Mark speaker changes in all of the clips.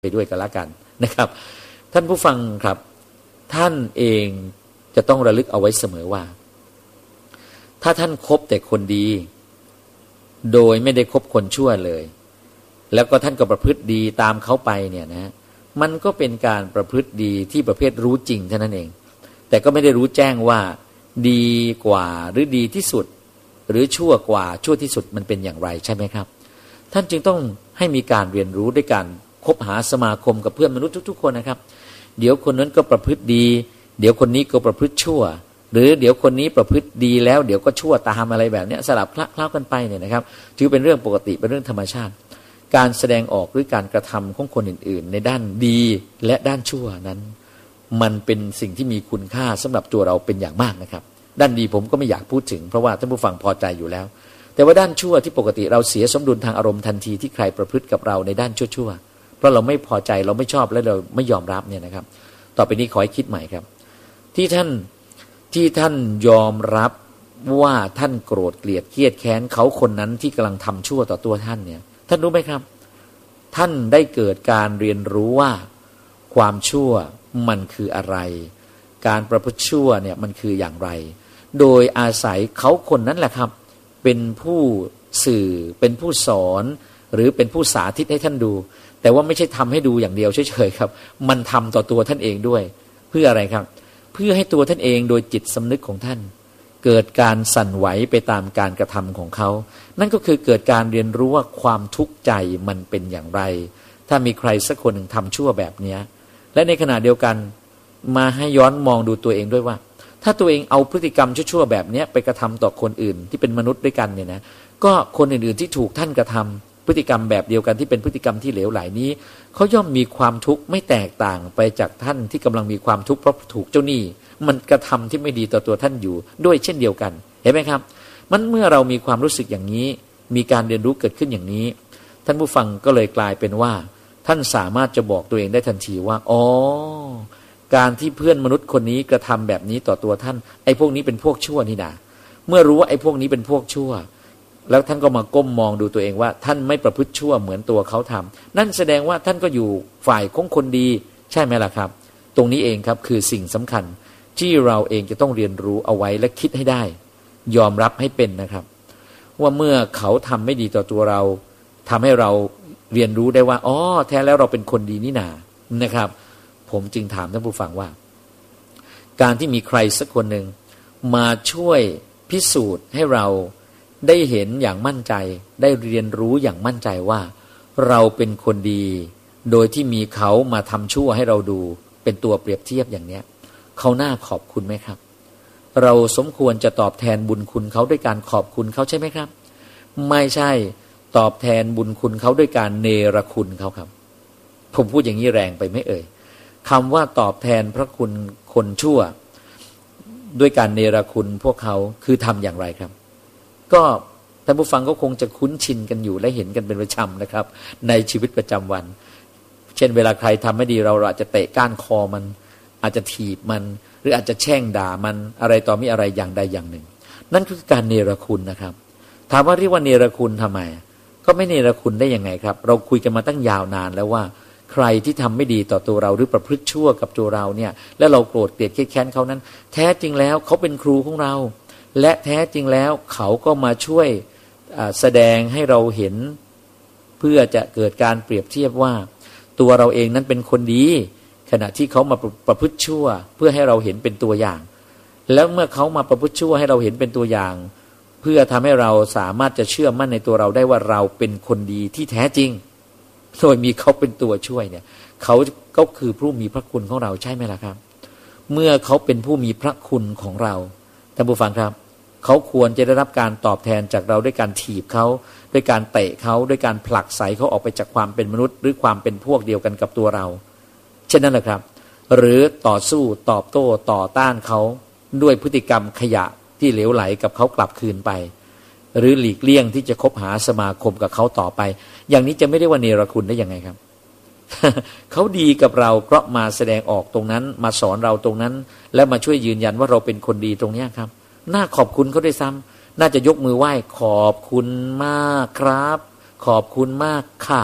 Speaker 1: ไปด้วยกันละกันนะครับท่านผู้ฟังครับท่านเองจะต้องระลึกเอาไว้เสมอว่าถ้าท่านคบแต่คนดีโดยไม่ได้คบคนชั่วเลยแล้วก็ท่านก็ประพฤติดีตามเขาไปเนี่ยนะมันก็เป็นการประพฤติดีที่ประเภทรู้จริงเท่านั้นเองแต่ก็ไม่ได้รู้แจ้งว่าดีกว่าหรือดีที่สุดหรือชั่วกว่าชั่วที่สุดมันเป็นอย่างไรใช่ไหมครับท่านจึงต้องให้มีการเรียนรู้ด้วยการคบหาสมาคมกับเพื่อนมนุษย์ทุกๆคนนะครับเดี๋ยวคนนั้นก็ประพฤติดีเดี๋ยวคนนี้ก็ประพฤติชั่วหรือเดี๋ยวคนนี้ประพฤติดีแล้วเดี๋ยวก็ชั่วตามอะไรแบบนี้สลับคล้ากันไปเนี่ยนะครับถือเป็นเรื่องปกติเป็นเรื่องธรรมชาติการแสดงออกหรือการกระทำของคนอื่นๆในด้านดีและด้านชั่วนั้นมันเป็นสิ่งที่มีคุณค่าสำหรับตัวเราเป็นอย่างมากนะครับด้านดีผมก็ไม่อยากพูดถึงเพราะว่าท่านผู้ฟังพอใจอยู่แล้วแต่ว่าด้านชั่วที่ปกติเราเสียสมดุลทางอารมณ์ทันทีที่ใครประพฤติกับเราในด้านชั่วๆเพราะเราไม่พอใจเราไม่ชอบและเราไม่ยอมรับเนี่ยนะครับต่อไปนี้ขอให้คิดใหม่ครับที่ท่านยอมรับว่าท่านโกรธเกลียดเครียดแค้นเขาคนนั้นที่กำลังทำชั่วต่อตัวท่านเนี่ยท่านรู้ไหมครับท่านได้เกิดการเรียนรู้ว่าความชั่วมันคืออะไรการประพฤติชั่วเนี่ยมันคืออย่างไรโดยอาศัยเขาคนนั้นแหละครับเป็นผู้สื่อเป็นผู้สอนหรือเป็นผู้สาธิตให้ท่านดูแต่ว่าไม่ใช่ทำให้ดูอย่างเดียวเฉยๆครับมันทำต่อตัวท่านเองด้วยเพื่ออะไรครับเพื่อให้ตัวท่านเองโดยจิตสำนึกของท่านเกิดการสั่นไหวไปตามการกระทำของเขานั่นก็คือเกิดการเรียนรู้ว่าความทุกข์ใจมันเป็นอย่างไรถ้ามีใครสักคนหนึ่งทำชั่วแบบนี้และในขณะเดียวกันมาให้ย้อนมองดูตัวเองด้วยว่าถ้าตัวเองเอาพฤติกรรมชั่วๆแบบนี้ไปกระทำต่อคนอื่นที่เป็นมนุษย์ด้วยกันเนี่ยนะก็คนอื่นๆที่ถูกท่านกระทำพฤติกรรมแบบเดียวกันที่เป็นพฤติกรรมที่เหลวไหลนี้เขาย่อมมีความทุกข์ไม่แตกต่างไปจากท่านที่กำลังมีความทุกข์เพราะถูกเจ้าหนี้มันกระทำที่ไม่ดีต่อตัวท่านอยู่ด้วยเช่นเดียวกันเห็นไหมครับมันเมื่อเรามีความรู้สึกอย่างนี้มีการเรียนรู้เกิดขึ้นอย่างนี้ท่านผู้ฟังก็เลยกลายเป็นว่าท่านสามารถจะบอกตัวเองได้ทันทีว่าอ๋อการที่เพื่อนมนุษย์คนนี้กระทำแบบนี้ต่อตัวท่านไอ้พวกนี้เป็นพวกชั่วนี่นะเมื่อรู้ว่าไอ้พวกนี้เป็นพวกชั่วแล้วท่านก็มาก้มมองดูตัวเองว่าท่านไม่ประพฤติชั่วเหมือนตัวเขาทำนั่นแสดงว่าท่านก็อยู่ฝ่ายของคนดีใช่ไหมล่ะครับตรงนี้เองครับคือสิ่งสำคัญที่เราเองจะต้องเรียนรู้เอาไว้และคิดให้ได้ยอมรับให้เป็นนะครับว่าเมื่อเขาทำไม่ดีต่อตัวเราทำให้เราเรียนรู้ได้ว่าอ๋อแท้แล้วเราเป็นคนดีนี่นานะครับผมจึงถามท่านผู้ฟังว่าการที่มีใครสักคนหนึ่งมาช่วยพิสูจน์ให้เราได้เห็นอย่างมั่นใจได้เรียนรู้อย่างมั่นใจว่าเราเป็นคนดีโดยที่มีเขามาทำชั่วให้เราดูเป็นตัวเปรียบเทียบอย่างเนี้ยเขาน่าขอบคุณไหมครับเราสมควรจะตอบแทนบุญคุณเขาด้วยการขอบคุณเขาใช่ไหมครับไม่ใช่ตอบแทนบุญคุณเขาด้วยการเนรคุณเขาครับผมพูดอย่างนี้แรงไปไหมเอ่ยคำว่าตอบแทนพระคุณคนชั่วด้วยการเนรคุณพวกเขาคือทำอย่างไรครับก็ท่านผู้ฟังก็คงจะคุ้นชินกันอยู่และเห็นกันเป็นประจำนะครับในชีวิตประจำวันเช่นเวลาใครทำไม่ดีเราอาจจะเตะก้านคอมันอาจจะถีบมันหรืออาจจะแช่งด่ามันอะไรต่อมีอะไรอย่างใดอย่างหนึ่งนั่นคือการเนรคุณนะครับถามว่าเรียกว่าเนรคุณทำไมก็ไม่เนรคุณได้ยังไงครับเราคุยกันมาตั้งยาวนานแล้วว่าใครที่ทำไม่ดีต่อตัวเราหรือประพฤติชั่วกับตัวเราเนี่ยแล้วเราโกรธเกลียดแค้นเขานั้นแท้จริงแล้วเขาเป็นครูของเราและแท้จริงแล้วเขาก็มาช่วยแสดงให้เราเห็นเพื่อจะเกิดการเปรียบเทียบว่าตัวเราเองนั้นเป็นคนดีขณะที่เขามาประพฤติชั่วเพื่อให้เราเห็นเป็นตัวอย่างแล้วเมื่อเขามาประพฤติชั่วให้เราเห็นเป็นตัวอย่างเพื่อทำให้เราสามารถจะเชื่อมั่นในตัวเราได้ว่าเราเป็นคนดีที่แท้จริงโดยมีเขาเป็นตัวช่วยเนี่ยเขาก็คือผู้มีพระคุณของเราใช่ไหมล่ะครับเมื่อเขาเป็นผู้มีพระคุณของเราท่านผู้ฟังครับเขาควรจะได้รับการตอบแทนจากเราด้วยการถีบเขาด้วยการเตะเขาด้วยการผลักไสเขาออกไปจากความเป็นมนุษย์หรือความเป็นพวกเดียวกันกับตัวเราเช่นนั้นแหละครับหรือต่อสู้ตอบโต้ต่อต้านเขาด้วยพฤติกรรมขยะที่เหลวไหลกับเขากลับคืนไปหรือหลีกเลี่ยงที่จะคบหาสมาคมกับเขาต่อไปอย่างนี้จะไม่ได้ว่าเนรคุณได้ยังไงครับ เขาดีกับเราเพราะมาแสดงออกตรงนั้นมาสอนเราตรงนั้นและมาช่วยยืนยันว่าเราเป็นคนดีตรงนี้ครับน่าขอบคุณเขาด้วยซ้ำน่าจะยกมือไหว้ขอบคุณมากครับขอบคุณมากค่ะ กับ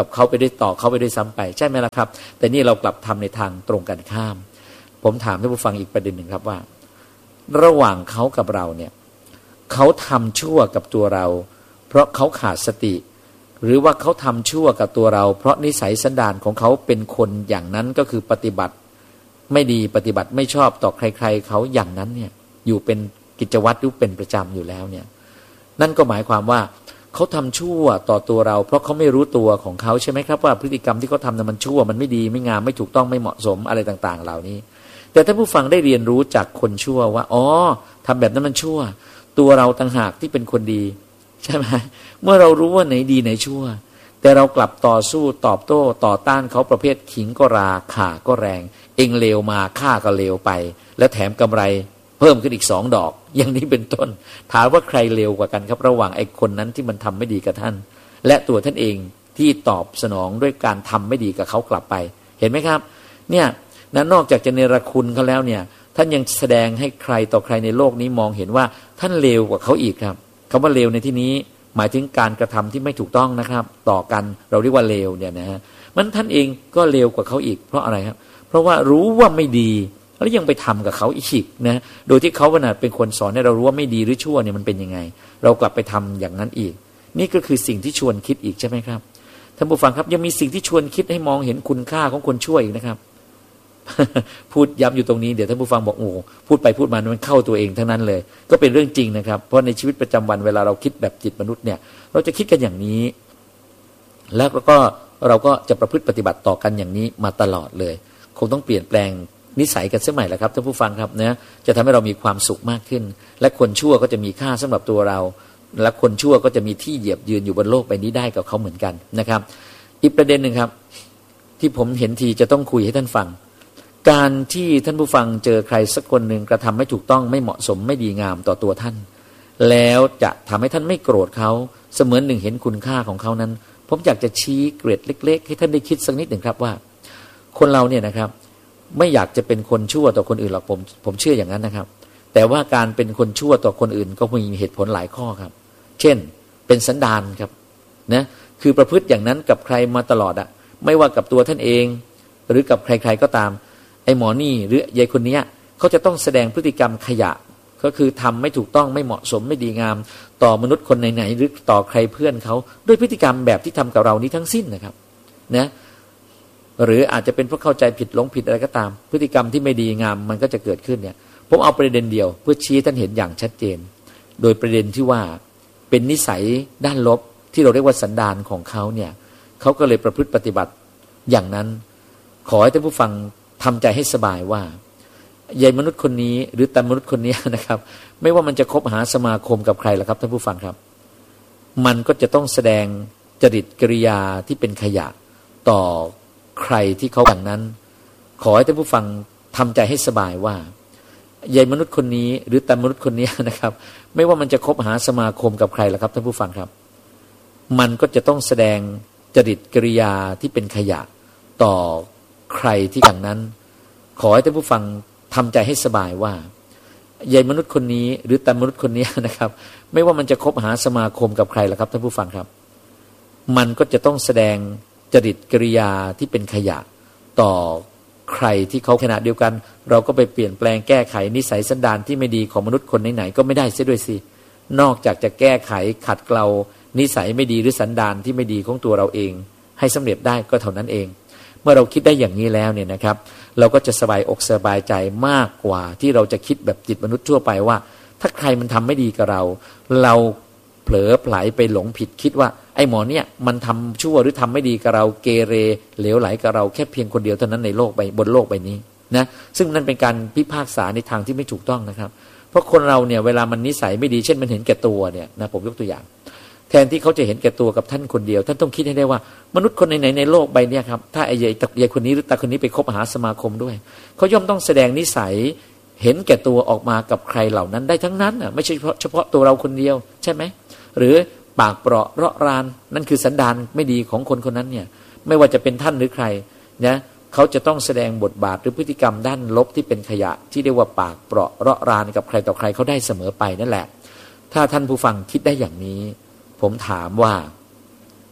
Speaker 1: กับเขาไปด้วยต่อเขาไปด้วยซ้ำไปใช่ไหมล่ะครับแต่นี่เรากลับทำในทางตรงกันข้ามผมถามท่านผู้ฟังอีกประเด็นหนึ่งครับว่าระหว่างเขากับเราเนี่ยเขาทำชั่วกับตัวเราเพราะเขาขาดสติหรือว่าเขาทำชั่วกับตัวเราเพราะนิสัยสันดานของเขาเป็นคนอย่างนั้นก็คือปฏิบัติไม่ดีปฏิบัติไม่ชอบต่อใครๆเขาอย่างนั้นเนี่ยอยู่เป็นกิจวัตรหรือเป็นประจำอยู่แล้วเนี่ยนั่นก็หมายความว่าเขาทำชั่วต่อตัวเราเพราะเขาไม่รู้ตัวของเขาใช่ไหมครับว่าพฤติกรรมที่เขาทำนั้นมันชั่วมันไม่ดีไม่งามไม่ถูกต้องไม่เหมาะสมอะไรต่างๆเหล่านี้แต่ถ้าผู้ฟังได้เรียนรู้จากคนชั่วว่าอ๋อทำแบบนั้นมันชั่วตัวเราต่างหากที่เป็นคนดีใช่ไหมเมื่อเรารู้ว่าไหนดีไหนชั่วแต่เรากลับต่อสู้ตอบโต้ต่อต้านเขาประเภทขิงก็ราข่าก็แรงเองเลวมาข้าก็เลวไปแล้วแถมกำไรเพิ่มขึ้นอีก2 ดอกอย่างนี้เป็นต้นถามว่าใครเลวกว่ากันครับระหว่างไอ้คนนั้นที่มันทำไม่ดีกับท่านและตัวท่านเองที่ตอบสนองด้วยการทำไม่ดีกับเขากลับไปเห็นไหมครับเนี่ยนั้นนอกจากจะเนรคุณเขาแล้วเนี่ยท่านยังแสดงให้ใครต่อใครในโลกนี้มองเห็นว่าท่านเลวกว่าเขาอีกครับคำว่าเลวในที่นี้หมายถึงการกระทำที่ไม่ถูกต้องนะครับต่อกันเราเรียกว่าเลวเนี่ยนะฮะมันท่านเองก็เลวกว่าเขาอีกเพราะอะไรครับเพราะว่ารู้ว่าไม่ดีแล้วยังไปทำกับเขาอีกนะโดยที่เขาขนาดเป็นคนสอนให้เรารู้ว่าไม่ดีหรือชั่วเนี่ยมันเป็นยังไงเรากลับไปทำอย่างนั้นอีกนี่ก็คือสิ่งที่ชวนคิดอีกใช่ไหมครับท่านผู้ฟังครับยังมีสิ่งที่ชวนคิดให้มองเห็นคุณค่าของคนชั่วอีกนะครับ พูดย้ำอยู่ตรงนี้เดี๋ยวท่านผู้ฟังบอกโอ้พูดไปพูดมามันเข้าตัวเองทั้งนั้นเลยก็เป็นเรื่องจริงนะครับเพราะในชีวิตประจำวันเวลาเราคิดแบบจิตมนุษย์เนี่ยเราจะคิดกันอย่างนี้แล้วก็เราก็จะประพฤติปฏิบัติต่อกันอย่างนี้มาตลอดเลยคงต้องเปลี่ยนแปลงนิสัยกันเสียใหม่แหละครับท่านผู้ฟังครับนะจะทำให้เรามีความสุขมากขึ้นและคนชั่วก็จะมีค่าสำหรับตัวเราและคนชั่วก็จะมีที่เหยียบยืนอยู่บนโลกใบนี้ได้กับเขาเหมือนกันนะครับอีกประเด็นหนึ่งครับที่ผมเห็นทีจะต้องคุยให้ท่านฟังการที่ท่านผู้ฟังเจอใครสักคนหนึ่งกระทำไม่ถูกต้องไม่เหมาะสมไม่ดีงามต่อตัวท่านแล้วจะทำให้ท่านไม่โกรธเขาเสมือนหนึ่งเห็นคุณค่าของเขานั้นผมอยากจะชี้เกร็ดเล็กๆให้ท่านได้คิดสักนิดหนึ่งครับว่าคนเราเนี่ยนะครับไม่อยากจะเป็นคนชั่วต่อคนอื่นหรอกผมเชื่ออย่างนั้นนะครับแต่ว่าการเป็นคนชั่วต่อคนอื่นก็มีเหตุผลหลายข้อครับเช่นเป็นสันดานครับนะคือประพฤติอย่างนั้นกับใครมาตลอดอะไม่ว่ากับตัวท่านเองหรือกับใครๆก็ตามไอ้หมอนี่หรือยายคนนี้เขาจะต้องแสดงพฤติกรรมขยะก็คือทำไม่ถูกต้องไม่เหมาะสมไม่ดีงามต่อมนุษย์คนไหนๆหรือต่อใครเพื่อนเขาด้วยพฤติกรรมแบบที่ทำกับเรานี้ทั้งสิ้นนะครับนะหรืออาจจะเป็นเพราะเข้าใจผิดหลงผิดอะไรก็ตามพฤติกรรมที่ไม่ดีงามมันก็จะเกิดขึ้นเนี่ยผมเอาประเด็นเดียวเพื่อชี้ท่านเห็นอย่างชัดเจนโดยประเด็นที่ว่าเป็นนิสัยด้านลบที่เราเรียกว่าสันดานของเขาเนี่ยเขาก็เลยประพฤติปฏิบัติอย่างนั้นขอให้ท่านผู้ฟังทำใจให้สบายว่ายายมนุษย์คนนี้หรือตามนุษย์คนนี้นะครับไม่ว่ามันจะคบหาสมาคมกับใครล่ะครับท่านผู้ฟังครับมันก็จะต้องแสดงจริตกิริยาที่เป็นขยะต่อใครที่เขาอย่างนั้นขอให้ท่านผู้ฟังทำใจให้สบายว่ายายมนุษย์คนนี้หรือตามนุษย์คนนี้นะครับไม่ว่ามันจะคบหาสมาคมกับใครล่ะครับท่านผู้ฟังครับมันก็จะต้องแสดงจริตกิริยาที่เป็นขยะต่อใครที่อย่างนั้นขอให้ท่านผู้ฟังทำใจให้สบายว่ายายมนุษย์คนนี้หรือตามนุษย์คนนี้นะครับไม่ว่ามันจะคบหาสมาคมกับใครล่ะครับท่านผู้ฟังครับมันก็จะต้องแสดงจริตกิริยาที่เป็นขยะต่อใครที่เขาขณะเดียวกันเราก็ไปเปลี่ยนแปลงแก้ไขนิสัยสันดานที่ไม่ดีของมนุษย์คนไหนๆก็ไม่ได้เสียด้วยสินอกจากจะแก้ไขขัดเกลานิสัยไม่ดีหรือสันดานที่ไม่ดีของตัวเราเองให้สำเร็จได้ก็เท่านั้นเองเมื่อเราคิดได้อย่างนี้แล้วเนี่ยนะครับเราก็จะสบายอกสบายใจมากกว่าที่เราจะคิดแบบจิตมนุษย์ทั่วไปว่าถ้าใครมันทำไม่ดีกับเราเผลอไผลไปหลงผิดคิดว่าไอ้หมอเนี่ยมันทำชั่วหรือทำไม่ดีกับเราเกเรเหลวไหลกับเราแค่เพียงคนเดียวเท่านั้นในโลกบนโลกใบนี้นะซึ่งนั่นเป็นการพิพากษาในทางที่ไม่ถูกต้องนะครับเพราะคนเราเนี่ยเวลามันนิสัยไม่ดีเช่นมันเห็นแก่ตัวเนี่ยนะผมยกตัวอย่างแทนที่เขาจะเห็นแก่ตัวกับท่านคนเดียวท่านต้องคิดให้ได้ว่ามนุษย์คนไหนในโลกใบนี้ครับถ้าไอ้ยายคนนี้หรือตาคนนี้ไปคบหาสมาคมด้วยเขาย่อมต้องแสดงนิสัยเห็นแก่ตัวออกมากับใครเหล่านั้นได้ทั้งนั้นไม่ใช่เฉพาะตัวเราคนเดียวใช่ไหมหรือปากเปราะเราะรานนั่นคือสันดานไม่ดีของคนคนนั้นเนี่ยไม่ว่าจะเป็นท่านหรือใครนะเขาจะต้องแสดงบทบาทหรือพฤติกรรมด้านลบที่เป็นขยะที่เรียกว่าปากเปราะเราะรานกับใครต่อใครเขาได้เสมอไปนั่นแหละถ้าท่านผู้ฟังคิดได้อย่างนี้ผมถามว่า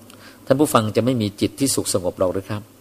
Speaker 1: ท่านผู้ฟังจะไม่มีจิตที่สุขสงบหรอกหรือครับ